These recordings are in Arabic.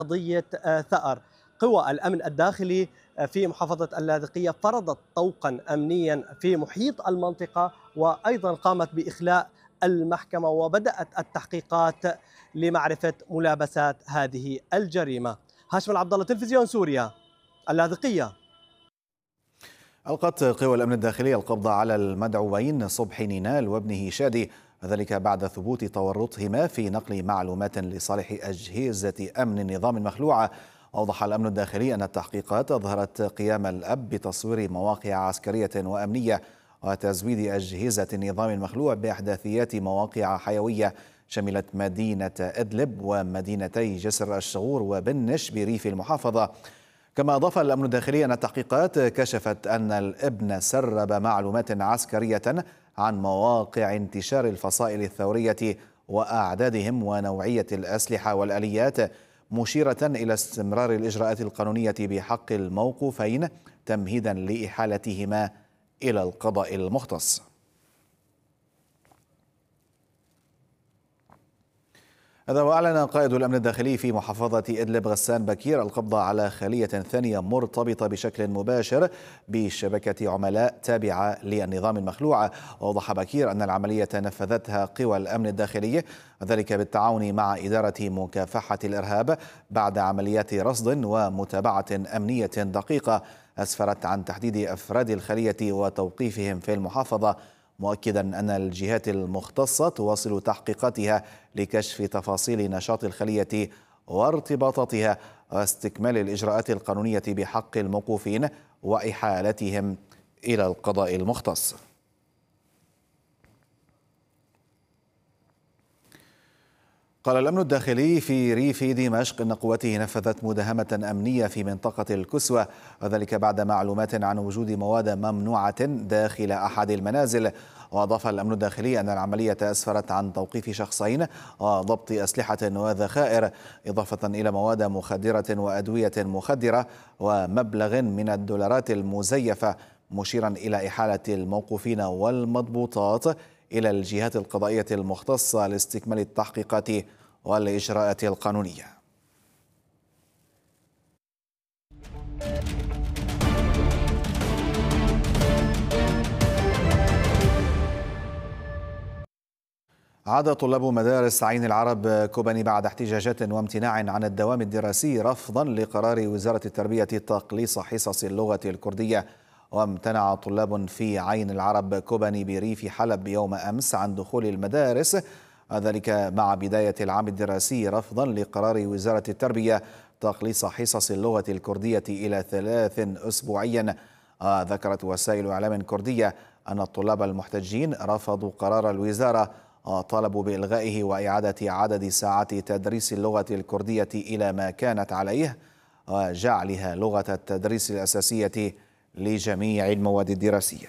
قضية ثأر. قوى الأمن الداخلي في محافظة اللاذقية فرضت طوقا أمنيا في محيط المنطقة، وأيضا قامت بإخلاء المحكمة وبدأت التحقيقات لمعرفة ملابسات هذه الجريمة. هاشم العبد الله، تلفزيون سوريا، اللاذقية. ألقت قوى الأمن الداخلي القبض على المدعوين صبحي نينال وابنه شادي، وذلك بعد ثبوت تورطهما في نقل معلومات لصالح أجهزة أمن النظام المخلوعة. أوضح الأمن الداخلي أن التحقيقات أظهرت قيام الأب بتصوير مواقع عسكرية وأمنية وتزويد أجهزة النظام المخلوع بإحداثيات مواقع حيوية شملت مدينة إدلب ومدينتي جسر الشغور وبنش بريف المحافظة. كما أضاف الأمن الداخلي أن التحقيقات كشفت أن الابن سرب معلومات عسكرية عن مواقع انتشار الفصائل الثورية وأعدادهم ونوعية الأسلحة والآليات، مشيرة إلى استمرار الإجراءات القانونية بحق الموقوفين تمهيدا لإحالتهما إلى القضاء المختص. هذا وأعلن قائد الأمن الداخلي في محافظة إدلب غسان بكير القبض على خلية ثانية مرتبطة بشكل مباشر بشبكة عملاء تابعة للنظام المخلوع. وأوضح بكير أن العملية نفذتها قوى الأمن الداخلي، وذلك بالتعاون مع إدارة مكافحة الإرهاب بعد عمليات رصد ومتابعة أمنية دقيقة أسفرت عن تحديد أفراد الخلية وتوقيفهم في المحافظة، مؤكدا أن الجهات المختصة تواصل تحقيقاتها لكشف تفاصيل نشاط الخلية وارتباطاتها واستكمال الإجراءات القانونية بحق الموقوفين وإحالتهم إلى القضاء المختص. قال الأمن الداخلي في ريف دمشق أن قوته نفذت مداهمة أمنية في منطقة الكسوة، وذلك بعد معلومات عن وجود مواد ممنوعة داخل أحد المنازل. وأضاف الأمن الداخلي أن العملية أسفرت عن توقيف شخصين وضبط أسلحة وذخائر، إضافة إلى مواد مخدرة وأدوية مخدرة ومبلغ من الدولارات المزيفة، مشيرا إلى إحالة الموقوفين والمضبوطات إلى الجهات القضائية المختصة لاستكمال التحقيقات والإجراءات القانونية. عاد طلاب مدارس عين العرب كوباني بعد احتجاجات وامتناع عن الدوام الدراسي رفضا لقرار وزارة التربية تقليص حصص اللغة الكردية. وامتنع طلاب في عين العرب كوباني بريف حلب يوم أمس عن دخول المدارس، ذلك مع بداية العام الدراسي رفضا لقرار وزارة التربية تقليص حصص اللغة الكردية إلى 3 أسبوعيا. ذكرت وسائل إعلام كردية أن الطلاب المحتجين رفضوا قرار الوزارة، طالبوا بإلغائه وإعادة عدد ساعات تدريس اللغة الكردية إلى ما كانت عليه وجعلها لغة التدريس الأساسية لجميع المواد الدراسية.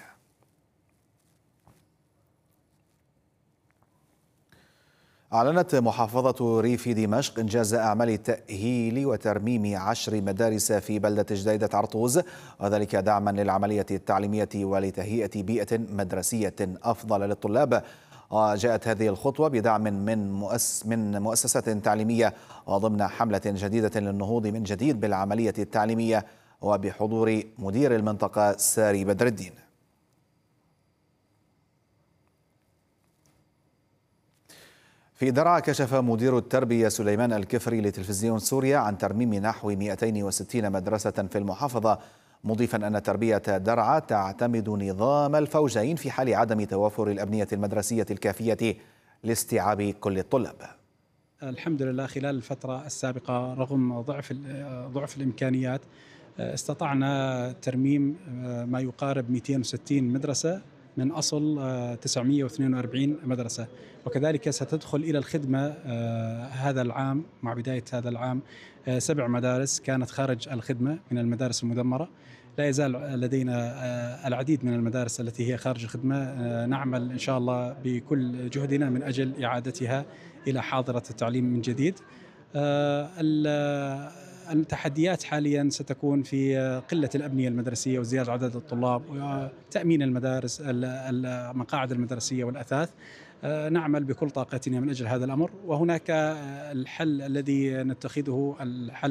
أعلنت محافظة ريف دمشق إنجاز أعمال تأهيل وترميم 10 مدارس في بلدة جديدة عرطوز، وذلك دعما للعملية التعليمية ولتهيئة بيئة مدرسية أفضل للطلاب. وجاءت هذه الخطوة بدعم من مؤسسة تعليمية ضمن حملة جديدة للنهوض من جديد بالعملية التعليمية، وبحضور مدير المنطقة ساري بدر الدين. في درعا كشف مدير التربية سليمان الكفري لتلفزيون سوريا عن ترميم نحو 260 مدرسة في المحافظة، مضيفا أن تربية درعا تعتمد نظام الفوجين في حال عدم توافر الأبنية المدرسية الكافية لاستيعاب كل الطلاب. الحمد لله خلال الفترة السابقة رغم ضعف الإمكانيات استطعنا ترميم ما يقارب 260 مدرسة من أصل 942 مدرسة، وكذلك ستدخل إلى الخدمة هذا العام مع بداية هذا العام 7 مدارس كانت خارج الخدمة من المدارس المدمرة. لا يزال لدينا العديد من المدارس التي هي خارج الخدمة، نعمل إن شاء الله بكل جهدنا من أجل إعادتها إلى حاضرة التعليم من جديد. التحديات حاليا ستكون في قلة الأبنية المدرسية وزيادة عدد الطلاب وتأمين المدارس المقاعد المدرسية والأثاث. نعمل بكل طاقتنا من أجل هذا الأمر، وهناك الحل الذي نتخذه الحل